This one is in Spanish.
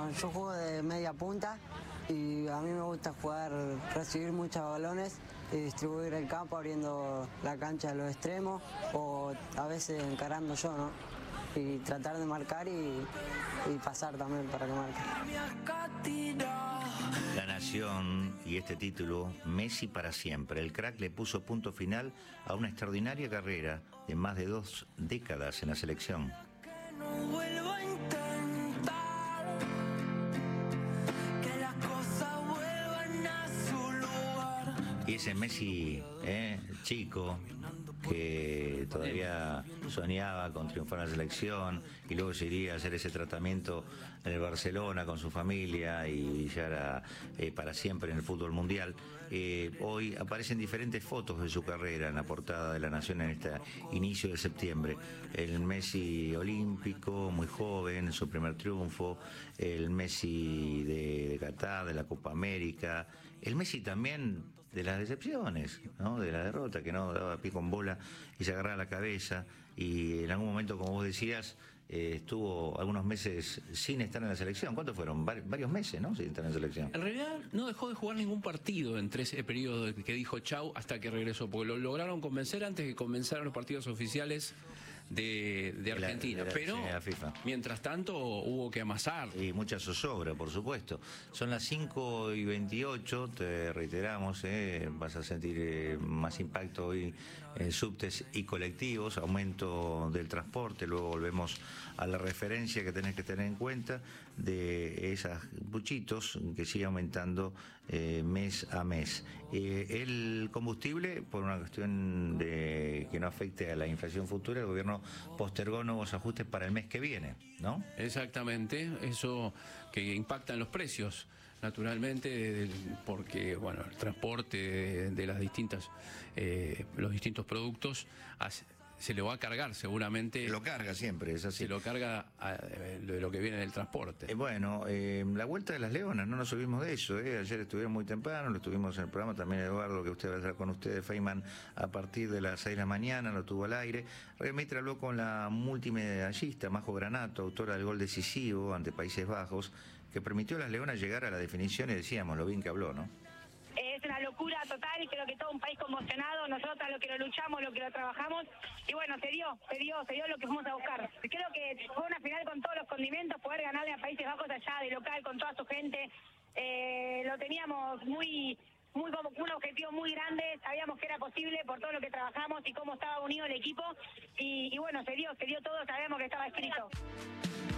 Bueno, yo juego de media punta y a mí me gusta jugar, recibir muchos balones y distribuir el campo abriendo la cancha a los extremos o a veces encarando yo, ¿no? Y tratar de marcar y pasar también para que marque. La Nación y este título, Messi para siempre. El crack le puso punto final a una extraordinaria carrera de más de 2 décadas en la selección. Y ese Messi, chico, que todavía soñaba con triunfar en la selección y luego se iría a hacer ese tratamiento en el Barcelona con su familia y ya para siempre en el fútbol mundial. Hoy aparecen diferentes fotos de su carrera en la portada de La Nación en este inicio de septiembre. El Messi olímpico, muy joven, su primer triunfo, el Messi de Qatar, de la Copa América, el Messi también de las decepciones, ¿no? De la derrota, que no daba pie con bola y se agarraba la cabeza, y en algún momento, como vos decías, estuvo algunos meses sin estar en la selección. ¿Cuántos fueron? Varios meses, ¿no? Sin estar en la selección. En realidad no dejó de jugar ningún partido entre ese periodo que dijo chau hasta que regresó, porque lo lograron convencer antes de que comenzaran los partidos oficiales de Argentina, pero FIFA. Mientras tanto hubo que amasar. Y mucha zozobra, por supuesto. Son las 5:28, te reiteramos, vas a sentir más impacto hoy en subtes y colectivos, aumento del transporte, luego volvemos a la referencia que tenés que tener en cuenta de esos buchitos que sigue aumentando mes a mes. El combustible, por una cuestión de que no afecte a la inflación futura, el gobierno postergó nuevos ajustes para el mes que viene, ¿no? Exactamente, eso que impacta en los precios, naturalmente, porque bueno, el transporte de las distintas, los distintos productos se lo va a cargar seguramente. Lo carga siempre, es así. Se lo carga de lo que viene del transporte. Bueno, la Vuelta de las Leonas, no nos olvidemos de eso. Ayer estuvieron muy temprano, lo estuvimos en el programa, también Eduardo, que usted va a estar con ustedes, Feynman, a partir de las 6 de la mañana, lo tuvo al aire. Realmente habló con la multimedallista Majo Granato, autora del gol decisivo ante Países Bajos, que permitió a las Leonas llegar a la definición, y decíamos lo bien que habló, ¿no? Es una locura total y creo que todo un país conmocionado, nosotras lo que lo luchamos, lo que lo trabajamos, y bueno, se dio lo que fuimos a buscar. Creo que fue una final con todos los condimentos, poder ganarle a Países Bajos allá de local con toda su gente, lo teníamos muy como un objetivo muy grande, sabíamos que era posible por todo lo que trabajamos y cómo estaba unido el equipo, y bueno, se dio todo, sabemos que estaba escrito.